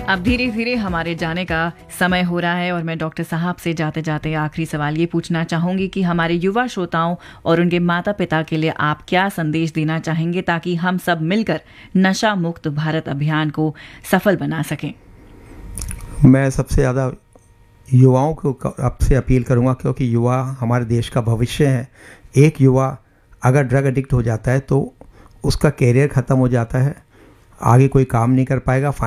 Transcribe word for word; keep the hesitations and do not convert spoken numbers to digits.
अब धीरे धीरे हमारे जाने का समय हो रहा है और मैं डॉक्टर साहब से जाते जाते आखिरी सवाल ये पूछना चाहूंगी कि हमारे युवा श्रोताओं और उनके माता पिता के लिए आप क्या संदेश देना चाहेंगे ताकि हम सब मिलकर नशा मुक्त भारत अभियान को सफल बना सकें। मैं सबसे ज़्यादा युवाओं को आपसे अपील करूंगा, क्योंकि युवा हमारे देश का भविष्य है। एक युवा अगर ड्रग एडिक्ट हो जाता है तो उसका कैरियर ख़त्म हो जाता है, आगे कोई काम नहीं कर पाएगा।